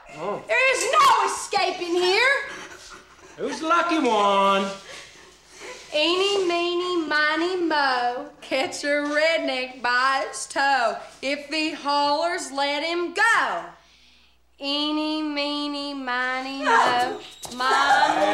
Oh. There is no escaping here. Who's the lucky one? Eeny, meeny, miny, mo. Catch a redneck by its toe. If he hollers, let him go. Eeny, meeny, miny, mo. My,